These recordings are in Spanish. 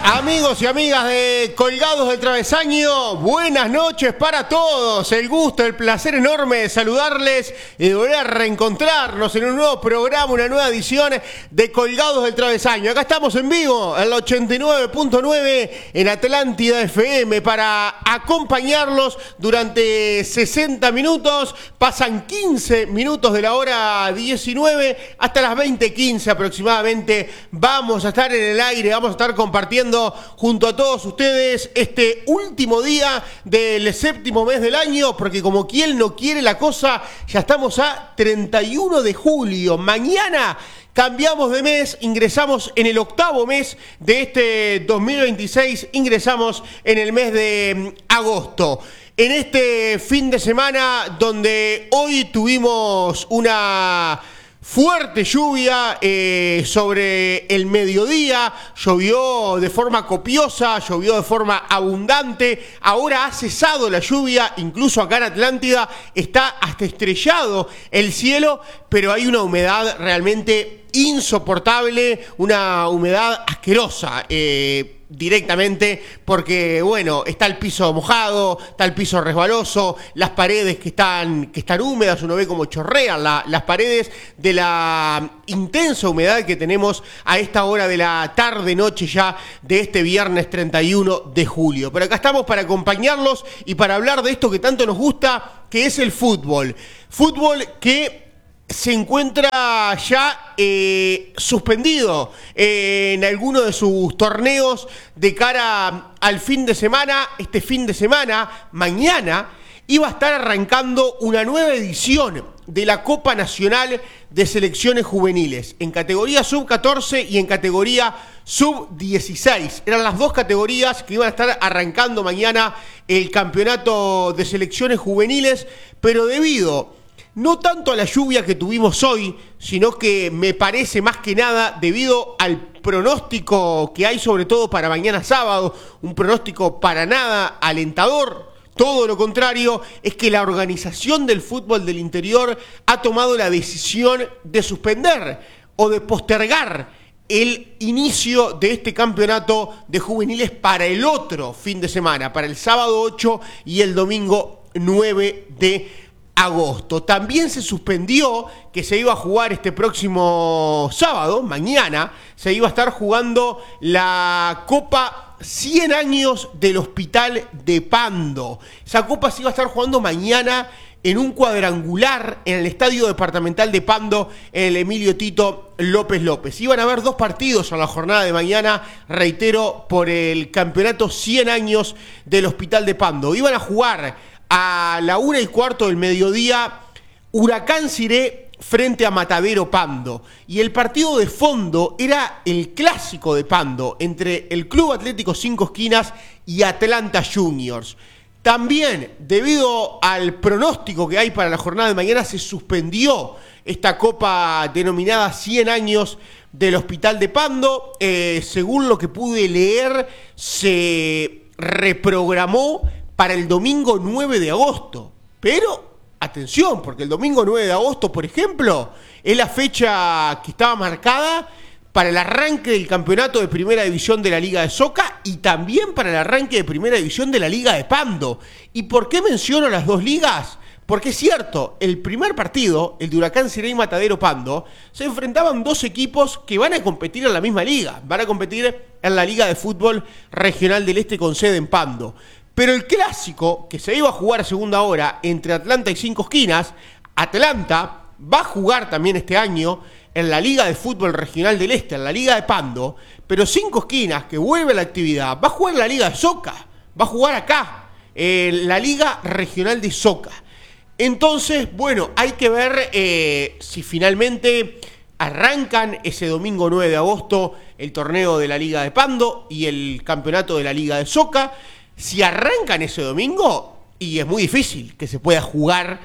Amigos y amigas de Colgados del Travesaño, buenas noches para todos. El gusto, el placer enorme de saludarles y de volver a reencontrarnos en un nuevo programa, una nueva edición de Colgados del Travesaño. Acá estamos en vivo, en la 89.9 en Atlántida FM para acompañarlos durante 60 minutos. Pasan 15 minutos de la hora 19 hasta las 20:15 aproximadamente. Vamos a estar en el aire, vamos a estar compartiendo junto a todos ustedes este último día del séptimo mes del año, porque como quien no quiere la cosa, ya estamos a 31 de julio. Mañana cambiamos de mes, ingresamos en el octavo mes de este 2026, ingresamos en el mes de agosto. En este fin de semana donde hoy tuvimos una fuerte lluvia sobre el mediodía, llovió de forma copiosa, llovió de forma abundante, ahora ha cesado la lluvia, incluso acá en Atlántida está hasta estrellado el cielo, pero hay una humedad realmente insoportable, una humedad asquerosa, directamente, porque bueno, está el piso mojado, está el piso resbaloso, las paredes que están húmedas, uno ve como chorrean las paredes de la intensa humedad que tenemos a esta hora de la tarde-noche ya de este viernes 31 de julio. Pero acá estamos para acompañarlos y para hablar de esto que tanto nos gusta, que es el fútbol. Fútbol que se encuentra ya suspendido en alguno de sus torneos de cara al fin de semana. Este fin de semana, mañana, iba a estar arrancando una nueva edición de la Copa Nacional de Selecciones Juveniles, en categoría sub-14 y en categoría sub-16. Eran las dos categorías que iban a estar arrancando mañana el campeonato de selecciones juveniles, pero debido no tanto a la lluvia que tuvimos hoy, sino que me parece más que nada debido al pronóstico que hay sobre todo para mañana sábado, un pronóstico para nada alentador. Todo lo contrario, es que la organización del fútbol del interior ha tomado la decisión de suspender o de postergar el inicio de este campeonato de juveniles para el otro fin de semana, para el sábado 8 y el domingo 9 de agosto. También se suspendió que se iba a jugar este próximo sábado, mañana, se iba a estar jugando la Copa 100 años del Hospital de Pando. Esa copa se iba a estar jugando mañana en un cuadrangular en el Estadio Departamental de Pando, en el Emilio Tito López López. Iban a haber dos partidos en la jornada de mañana, reitero, por el campeonato 100 años del Hospital de Pando. Iban a jugar a la 1:15 del mediodía, Huracán Ciré frente a Matadero Pando. Y el partido de fondo era el clásico de Pando entre el Club Atlético Cinco Esquinas y Atlanta Juniors. También, debido al pronóstico que hay para la jornada de mañana, se suspendió esta copa denominada 100 años del Hospital de Pando. Según lo que pude leer, se reprogramó para el domingo 9 de agosto. Pero, atención, porque el domingo 9 de agosto, por ejemplo, es la fecha que estaba marcada para el arranque del campeonato de Primera División de la Liga de Soca y también para el arranque de Primera División de la Liga de Pando. ¿Y por qué menciono las dos ligas? Porque es cierto, el primer partido, el de Huracán Ciré y Matadero Pando, se enfrentaban dos equipos que van a competir en la misma liga. Van a competir en la Liga de Fútbol Regional del Este con sede en Pando. Pero el clásico, que se iba a jugar a segunda hora entre Atlanta y Cinco Esquinas, Atlanta va a jugar también este año en la Liga de Fútbol Regional del Este, en la Liga de Pando, pero Cinco Esquinas, que vuelve a la actividad, va a jugar en la Liga de Soca, va a jugar acá, en la Liga Regional de Soca. Entonces, bueno, hay que ver si finalmente arrancan ese domingo 9 de agosto el torneo de la Liga de Pando y el campeonato de la Liga de Soca. Si arrancan ese domingo, y es muy difícil que se pueda jugar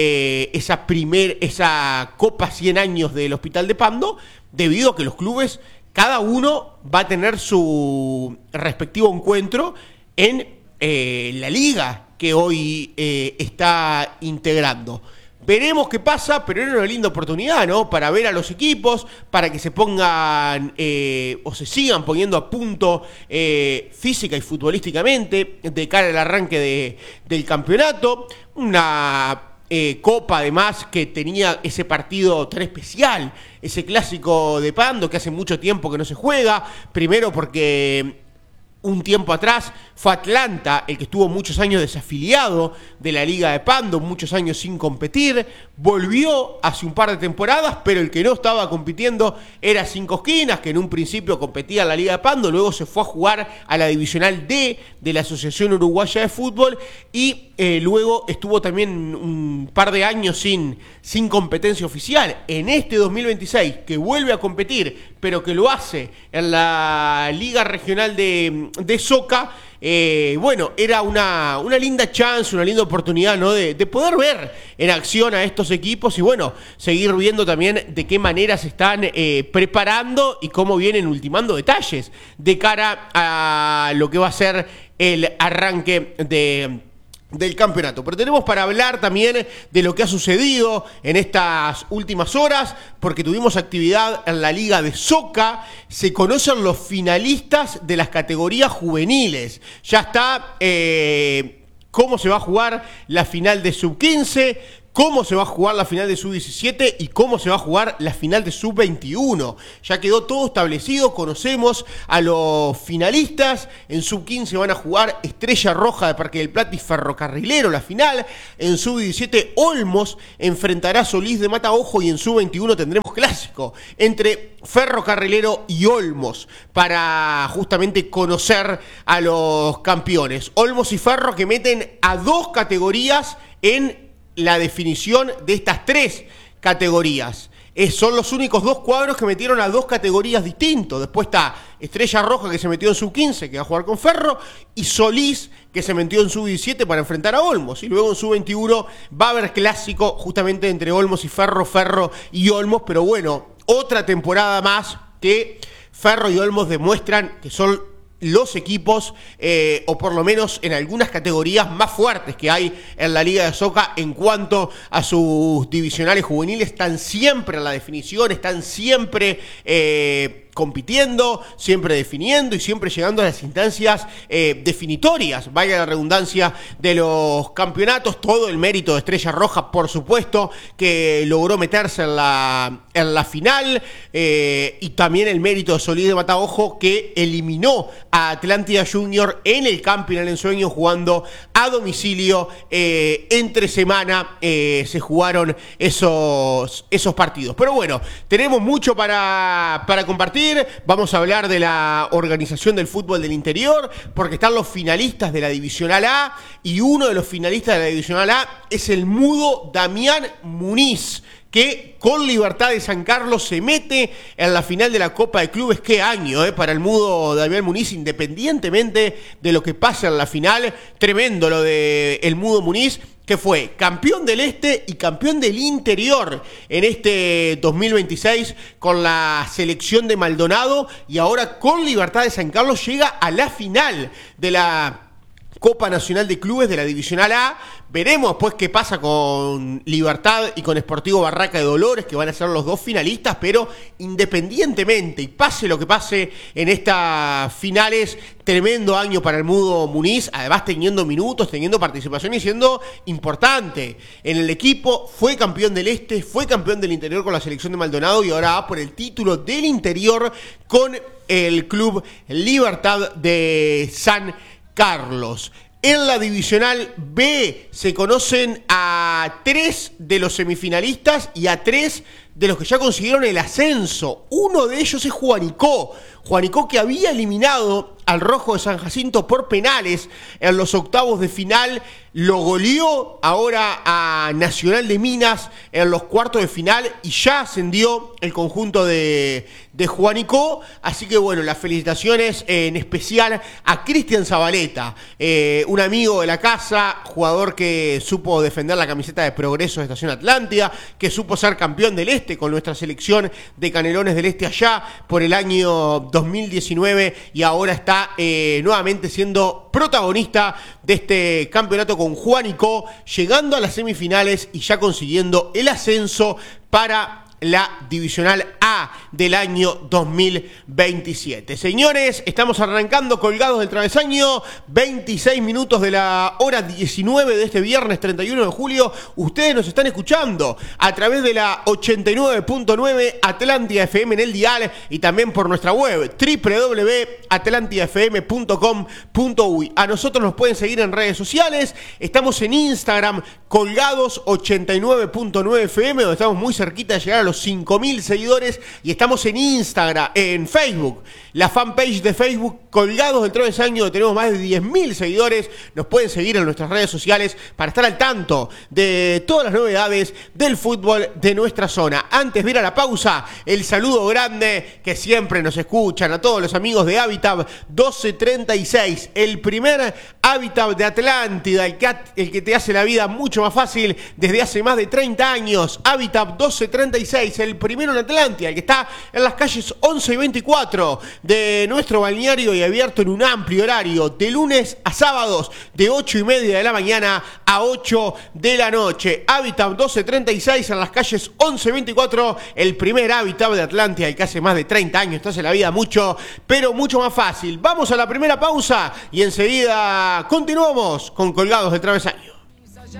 esa Copa 100 años del Hospital de Pando, debido a que los clubes, cada uno va a tener su respectivo encuentro en la liga que hoy está integrando. Veremos qué pasa, pero era una linda oportunidad, ¿no? Para ver a los equipos, para que se pongan o se sigan poniendo a punto física y futbolísticamente de cara al arranque del campeonato. Una Copa además que tenía ese partido tan especial, ese clásico de Pando que hace mucho tiempo que no se juega, primero porque un tiempo atrás fue Atlanta el que estuvo muchos años desafiliado de la Liga de Pando, muchos años sin competir, volvió hace un par de temporadas, pero el que no estaba compitiendo era Cinco Esquinas, que en un principio competía en la Liga de Pando, luego se fue a jugar a la Divisional D de la Asociación Uruguaya de Fútbol y luego estuvo también un par de años sin competencia oficial. En este 2026, que vuelve a competir, pero que lo hace en la Liga Regional de Soca, bueno, era una linda chance, una linda oportunidad, ¿no? de poder ver en acción a estos equipos y bueno, seguir viendo también de qué manera se están preparando y cómo vienen ultimando detalles de cara a lo que va a ser el arranque del campeonato. Pero tenemos para hablar también de lo que ha sucedido en estas últimas horas, porque tuvimos actividad en la Liga de Soca, se conocen los finalistas de las categorías juveniles, ya está cómo se va a jugar la final de Sub-15, cómo se va a jugar la final de Sub-17 y cómo se va a jugar la final de Sub-21. Ya quedó todo establecido, conocemos a los finalistas. En Sub-15 van a jugar Estrella Roja de Parque del Plata y Ferrocarrilero la final. En Sub-17 Olmos enfrentará a Solís de Mataojo y en Sub-21 tendremos clásico entre Ferrocarrilero y Olmos para justamente conocer a los campeones. Olmos y Ferro que meten a dos categorías en la definición de estas tres categorías. Son los únicos dos cuadros que metieron a dos categorías distintos. Después está Estrella Roja que se metió en Sub-15, que va a jugar con Ferro, y Solís que se metió en Sub-17 para enfrentar a Olmos. Y luego en Sub-21 va a haber clásico justamente entre Olmos y Ferro, Ferro y Olmos. Pero bueno, otra temporada más que Ferro y Olmos demuestran que son los equipos, o por lo menos en algunas categorías más fuertes que hay en la Liga de Soca en cuanto a sus divisionales juveniles, están siempre en la definición, están siempre compitiendo, siempre definiendo y siempre llegando a las instancias definitorias, vaya la redundancia, de los campeonatos. Todo el mérito de Estrella Roja, por supuesto, que logró meterse en la final, y también el mérito de Solís de Mataojo, que eliminó a Atlántida Junior en el Camping El Ensueño jugando a domicilio. Entre semana se jugaron esos partidos. Pero bueno, tenemos mucho para compartir. Vamos a hablar de la organización del fútbol del interior, porque están los finalistas de la Divisional A, y uno de los finalistas de la Divisional A es el mudo Damián Muniz, que con Libertad de San Carlos se mete en la final de la Copa de Clubes. Qué año para el mudo Damián Muniz, independientemente de lo que pase en la final. Tremendo lo de el mudo Muniz, que fue campeón del Este y campeón del Interior en este 2026 con la selección de Maldonado, y ahora con Libertad de San Carlos llega a la final de la Copa Nacional de Clubes de la Divisional A. Veremos pues qué pasa con Libertad y con Sportivo Barraca de Dolores, que van a ser los dos finalistas, pero independientemente y pase lo que pase en estas finales, tremendo año para el mudo Muniz, además teniendo minutos, teniendo participación y siendo importante en el equipo. Fue campeón del Este, fue campeón del Interior con la selección de Maldonado y ahora va por el título del Interior con el Club Libertad de San Carlos. En la Divisional B se conocen a 3 de los semifinalistas y a 3 de los que ya consiguieron el ascenso. Uno de ellos es Juanicó, que había eliminado al Rojo de San Jacinto por penales en los octavos de final. Lo goleó ahora a Nacional de Minas en los cuartos de final y ya ascendió el conjunto de Juanicó. Así que bueno, las felicitaciones en especial a Cristian Zabaleta, un amigo de la casa, jugador que supo defender la camiseta de Progreso de Estación Atlántida, que supo ser campeón del Este con nuestra selección de Canelones del Este allá por el año 2019 y ahora está nuevamente siendo protagonista de este campeonato con Juanico, llegando a las semifinales y ya consiguiendo el ascenso para la Divisional A del año 2027. Señores, estamos arrancando Colgados del Travesaño, 26 minutos de la hora 19 de este viernes 31 de julio. Ustedes nos están escuchando a través de la 89.9 Atlántida FM en el dial y también por nuestra web www.atlantidafm.com.uy. A nosotros nos pueden seguir en redes sociales. Estamos en Instagram, Colgados 89.9 FM, donde estamos muy cerquita de llegar a los 5.000 seguidores, y estamos en Instagram, en Facebook, la fanpage de Facebook Colgados del Travesaño, tenemos más de 10.000 seguidores. Nos pueden seguir en nuestras redes sociales para estar al tanto de todas las novedades del fútbol de nuestra zona. Antes de ir a la pausa, el saludo grande que siempre nos escuchan a todos los amigos de Habitat 1236, el primer Habitat de Atlántida, el que te hace la vida mucho más fácil desde hace más de 30 años. Habitat 1236, el primero en Atlántida, el que está en las calles 11 y 24 de nuestro balneario y abierto en un amplio horario de lunes a sábados de 8:30 de la mañana a 8 de la noche. Habitat 1236 en las calles 11 y 24, el primer Habitat de Atlántida, el que hace más de 30 años te hace la vida mucho, pero mucho más fácil. Vamos a la primera pausa y enseguida continuamos con Colgados del Travesaño.